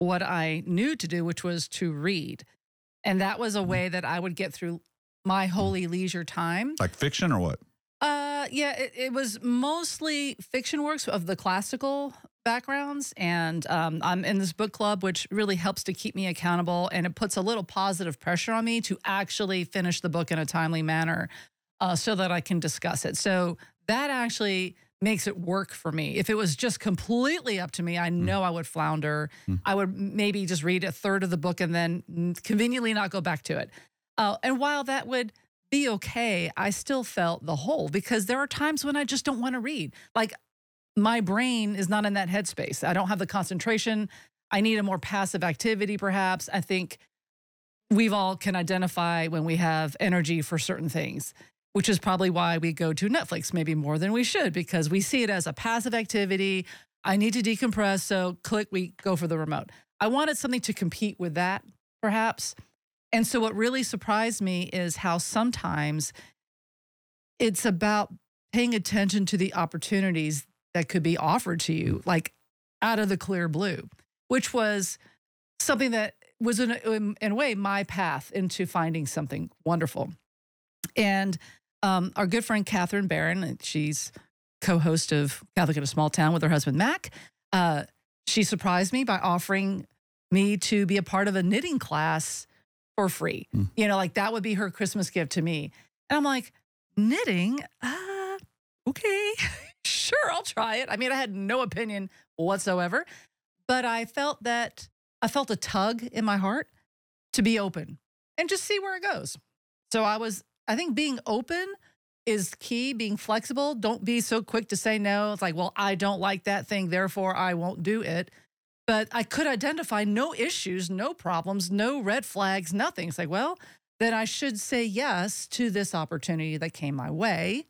what I knew to do, which was to read. And that was a Mhm. way that I would get through my Mhm. holy leisure time. Like fiction or what? Yeah, it was mostly fiction works of the classical backgrounds. And I'm in this book club, which really helps to keep me accountable. And it puts a little positive pressure on me to actually finish the book in a timely manner so that I can discuss it. So that actually makes it work for me. If it was just completely up to me, I Mm. know I would flounder. Mm. I would maybe just read a third of the book and then conveniently not go back to it. And while that would be okay, I still felt the whole because there are times when I just don't want to read. Like my brain is not in that headspace. I don't have the concentration. I need a more passive activity, perhaps. I think we've all can identify when we have energy for certain things, which is probably why we go to Netflix maybe more than we should because we see it as a passive activity. I need to decompress, so click, we go for the remote. I wanted something to compete with that, perhaps. And so what really surprised me is how sometimes it's about paying attention to the opportunities that could be offered to you, like out of the clear blue, which was something that was in a way my path into finding something wonderful. And our good friend Catherine Barron, she's co-host of Catholic in a Small Town with her husband Mac. She surprised me by offering me to be a part of a knitting class for free. Mm. You know, like that would be her Christmas gift to me. And I'm like, knitting? Okay, sure, I'll try it. I mean, I had no opinion whatsoever, but I felt a tug in my heart to be open and just see where it goes. So I think being open is key, being flexible. Don't be so quick to say no. It's like, well, I don't like that thing, therefore I won't do it. But I could identify no issues, no problems, no red flags, nothing. It's like, well, then I should say yes to this opportunity that came my way.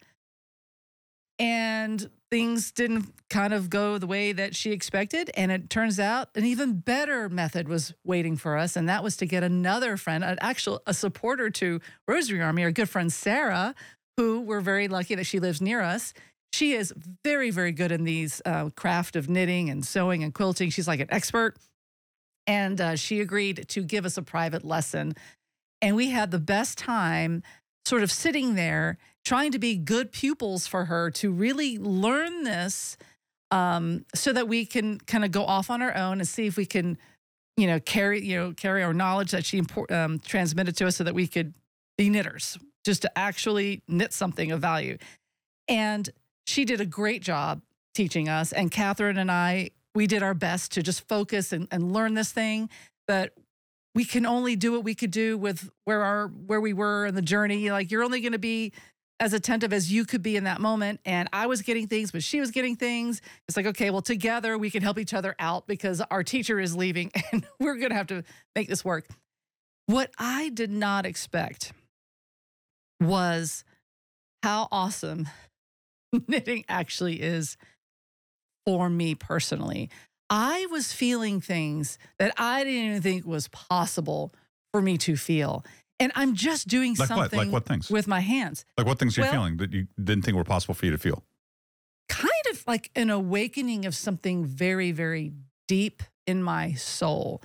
And things didn't kind of go the way that she expected. And it turns out an even better method was waiting for us. And that was to get another friend, a supporter to Rosary Army, our good friend Sarah, who we're very lucky that she lives near us. She is very, very good in these craft of knitting and sewing and quilting. She's like an expert. And she agreed to give us a private lesson. And we had the best time sort of sitting there trying to be good pupils for her to really learn this so that we can kind of go off on our own and see if we can, carry our knowledge that she transmitted to us so that we could be knitters, just to actually knit something of value. And she did a great job teaching us. And Catherine and I, we did our best to just focus and learn this thing. But we can only do what we could do with where we were in the journey. Like you're only going to be as attentive as you could be in that moment. And I was getting things, but she was getting things. It's like, okay, well, together we can help each other out because our teacher is leaving and we're going to have to make this work. What I did not expect was how awesome knitting actually is for me personally. I was feeling things that I didn't even think was possible for me to feel. And I'm just doing Like what? something Like what things? with my hands. Like what things you're Well- feeling that you didn't think were possible for you to feel? Kind of like an awakening of something very, very deep in my soul.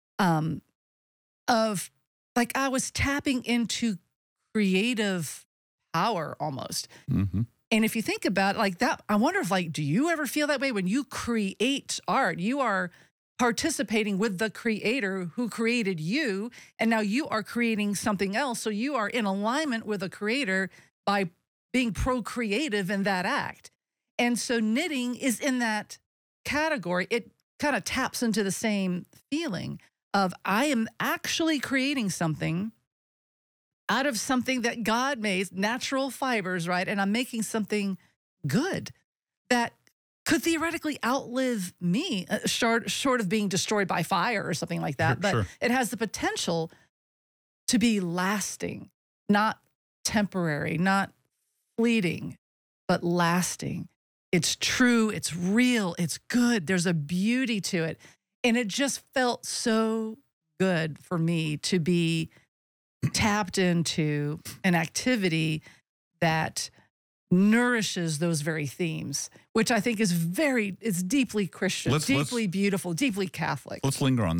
Of like I was tapping into creative power almost. Mm-hmm. And if you think about it like that, I wonder if like, do you ever feel that way when you create art? You are participating with the creator who created you, and now you are creating something else. So you are in alignment with the creator by being procreative in that act. And so knitting is in that category. It kind of taps into the same feeling of I am actually creating something out of something that God made, natural fibers, right? And I'm making something good that could theoretically outlive me, short of being destroyed by fire or something like that. But Sure. it has the potential to be lasting, not temporary, not fleeting, but lasting. It's true, it's real, it's good. There's a beauty to it. And it just felt so good for me to be tapped into an activity that nourishes those very themes, which I think is it's deeply Christian, Let's deeply beautiful, deeply Catholic. Let's linger on